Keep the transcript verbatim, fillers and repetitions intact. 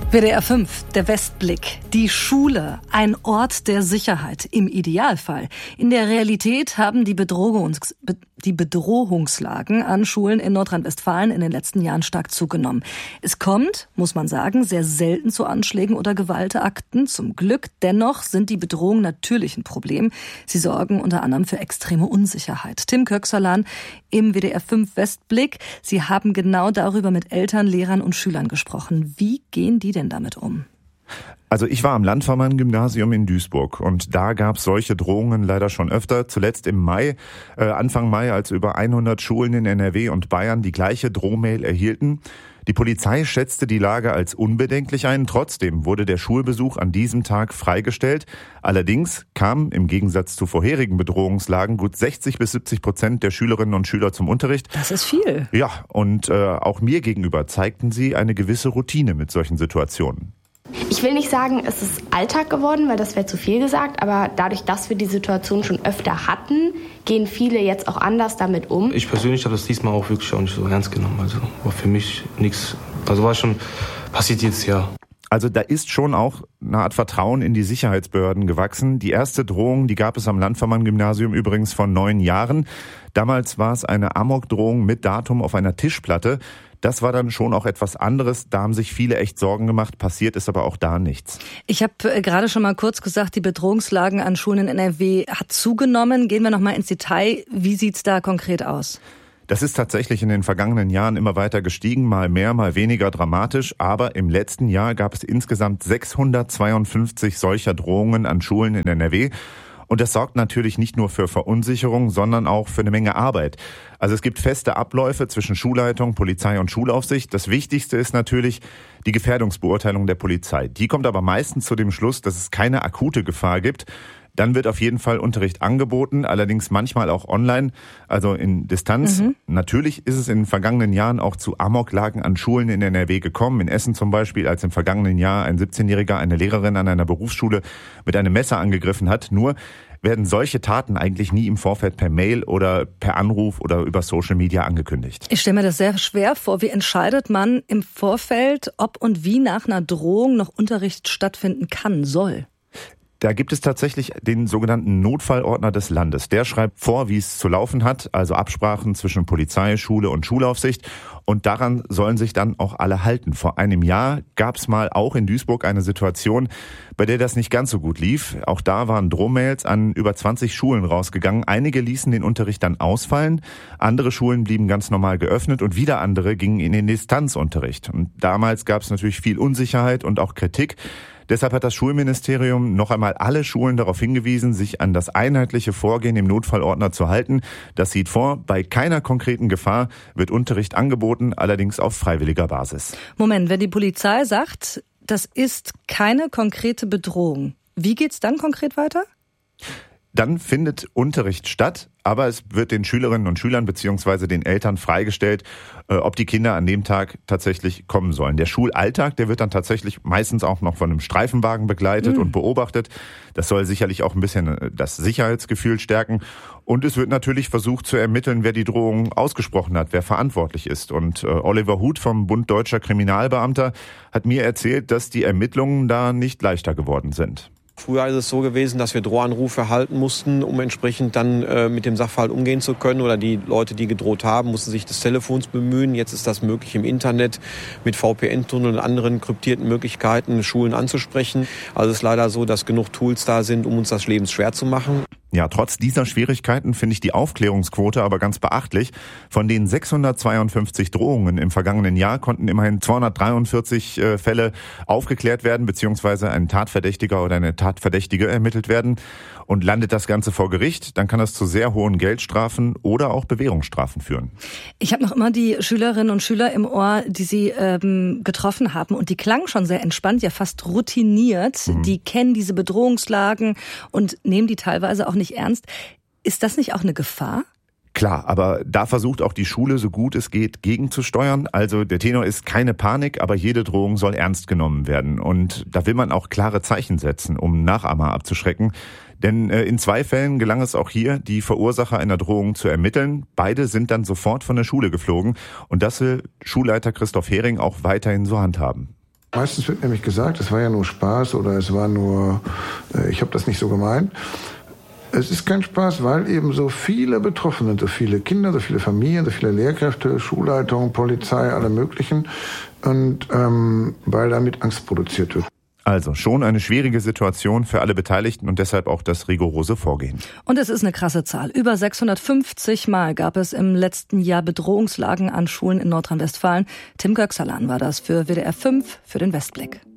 W D R fünf, der Westblick. Die Schule, ein Ort der Sicherheit, im Idealfall. In der Realität haben die, Bedrohungs- die Bedrohungslagen an Schulen in Nordrhein-Westfalen in den letzten Jahren stark zugenommen. Es kommt, muss man sagen, sehr selten zu Anschlägen oder Gewaltakten. Zum Glück. Dennoch sind die Bedrohungen natürlich ein Problem. Sie sorgen unter anderem für extreme Unsicherheit. Tim Köxerlan im W D R fünf Westblick. Sie haben genau darüber mit Eltern, Lehrern und Schülern gesprochen. Wie gehen die denn damit um? Also ich war am Landvermann-Gymnasium in Duisburg und da gab es solche Drohungen leider schon öfter. Zuletzt im Mai, äh, Anfang Mai, als über hundert Schulen in N R W und Bayern die gleiche Drohmail erhielten. Die Polizei schätzte die Lage als unbedenklich ein. Trotzdem wurde der Schulbesuch an diesem Tag freigestellt. Allerdings kamen im Gegensatz zu vorherigen Bedrohungslagen gut sechzig bis siebzig Prozent der Schülerinnen und Schüler zum Unterricht. Das ist viel. Ja, und äh, auch mir gegenüber zeigten sie eine gewisse Routine mit solchen Situationen. Ich will nicht sagen, es ist Alltag geworden, weil das wäre zu viel gesagt, aber dadurch, dass wir die Situation schon öfter hatten, gehen viele jetzt auch anders damit um. Ich persönlich habe das diesmal auch wirklich auch nicht so ernst genommen. Also war für mich nichts, also war schon, passiert jetzt ja. Also da ist schon auch eine Art Vertrauen in die Sicherheitsbehörden gewachsen. Die erste Drohung, die gab es am Landvermann-Gymnasium übrigens vor neun Jahren. Damals war es eine Amokdrohung mit Datum auf einer Tischplatte. Das war dann schon auch etwas anderes. Da haben sich viele echt Sorgen gemacht. Passiert ist aber auch da nichts. Ich habe äh, gerade schon mal kurz gesagt, die Bedrohungslagen an Schulen in N R W hat zugenommen. Gehen wir noch mal ins Detail. Wie sieht's da konkret aus? Das ist tatsächlich in den vergangenen Jahren immer weiter gestiegen, mal mehr, mal weniger dramatisch. Aber im letzten Jahr gab es insgesamt sechshundertzweiundfünfzig solcher Drohungen an Schulen in N R W. Und das sorgt natürlich nicht nur für Verunsicherung, sondern auch für eine Menge Arbeit. Also es gibt feste Abläufe zwischen Schulleitung, Polizei und Schulaufsicht. Das Wichtigste ist natürlich die Gefährdungsbeurteilung der Polizei. Die kommt aber meistens zu dem Schluss, dass es keine akute Gefahr gibt. Dann wird auf jeden Fall Unterricht angeboten, allerdings manchmal auch online, also in Distanz. Mhm. Natürlich ist es in den vergangenen Jahren auch zu Amoklagen an Schulen in N R W gekommen. In Essen zum Beispiel, als im vergangenen Jahr ein siebzehnjähriger eine Lehrerin an einer Berufsschule mit einem Messer angegriffen hat. Nur werden solche Taten eigentlich nie im Vorfeld per Mail oder per Anruf oder über Social Media angekündigt. Ich stelle mir das sehr schwer vor. Wie entscheidet man im Vorfeld, ob und wie nach einer Drohung noch Unterricht stattfinden kann, soll? Da gibt es tatsächlich den sogenannten Notfallordner des Landes. Der schreibt vor, wie es zu laufen hat, also Absprachen zwischen Polizei, Schule und Schulaufsicht. Und daran sollen sich dann auch alle halten. Vor einem Jahr gab es mal auch in Duisburg eine Situation, bei der das nicht ganz so gut lief. Auch da waren Drohmails an über zwanzig Schulen rausgegangen. Einige ließen den Unterricht dann ausfallen. Andere Schulen blieben ganz normal geöffnet und wieder andere gingen in den Distanzunterricht. Und damals gab es natürlich viel Unsicherheit und auch Kritik. Deshalb hat das Schulministerium noch einmal alle Schulen darauf hingewiesen, sich an das einheitliche Vorgehen im Notfallordner zu halten. Das sieht vor, bei keiner konkreten Gefahr wird Unterricht angeboten, allerdings auf freiwilliger Basis. Moment, wenn die Polizei sagt, das ist keine konkrete Bedrohung, wie geht's dann konkret weiter? Dann findet Unterricht statt, aber es wird den Schülerinnen und Schülern bzw. den Eltern freigestellt, ob die Kinder an dem Tag tatsächlich kommen sollen. Der Schulalltag, der wird dann tatsächlich meistens auch noch von einem Streifenwagen begleitet mhm. und beobachtet. Das soll sicherlich auch ein bisschen das Sicherheitsgefühl stärken. Und es wird natürlich versucht zu ermitteln, wer die Drohung ausgesprochen hat, wer verantwortlich ist. Und Oliver Huth vom Bund Deutscher Kriminalbeamter hat mir erzählt, dass die Ermittlungen da nicht leichter geworden sind. Früher ist es so gewesen, dass wir Drohanrufe erhalten mussten, um entsprechend dann äh, mit dem Sachverhalt umgehen zu können. Oder die Leute, die gedroht haben, mussten sich des Telefons bemühen. Jetzt ist das möglich im Internet mit V P N-Tunneln und anderen kryptierten Möglichkeiten, Schulen anzusprechen. Also es ist leider so, dass genug Tools da sind, um uns das Leben schwer zu machen. Ja, trotz dieser Schwierigkeiten finde ich die Aufklärungsquote aber ganz beachtlich. Von den sechshundertzweiundfünfzig Drohungen im vergangenen Jahr konnten immerhin zweihundertdreiundvierzig äh, Fälle aufgeklärt werden, beziehungsweise ein Tatverdächtiger oder eine Tatverdächtige ermittelt werden. Und landet das Ganze vor Gericht, dann kann das zu sehr hohen Geldstrafen oder auch Bewährungsstrafen führen. Ich habe noch immer die Schülerinnen und Schüler im Ohr, die Sie ähm, getroffen haben. Und die klangen schon sehr entspannt, ja fast routiniert. Mhm. Die kennen diese Bedrohungslagen und nehmen die teilweise auch nicht ernst. Ist das nicht auch eine Gefahr? Klar, aber da versucht auch die Schule, so gut es geht, gegenzusteuern. Also der Tenor ist keine Panik, aber jede Drohung soll ernst genommen werden. Und da will man auch klare Zeichen setzen, um Nachahmer abzuschrecken. Denn äh, in zwei Fällen gelang es auch hier, die Verursacher einer Drohung zu ermitteln. Beide sind dann sofort von der Schule geflogen. Und das will Schulleiter Christoph Hering auch weiterhin so handhaben. Meistens wird nämlich gesagt, es war ja nur Spaß oder es war nur, äh, ich habe das nicht so gemeint. Es ist kein Spaß, weil eben so viele betroffen sind, so viele Kinder, so viele Familien, so viele Lehrkräfte, Schulleitungen, Polizei, alle möglichen. Und ähm, weil damit Angst produziert wird. Also schon eine schwierige Situation für alle Beteiligten und deshalb auch das rigorose Vorgehen. Und es ist eine krasse Zahl. Über sechshundertfünfzig Mal gab es im letzten Jahr Bedrohungslagen an Schulen in Nordrhein-Westfalen. Tim Göksalan war das für W D R fünf für den Westblick.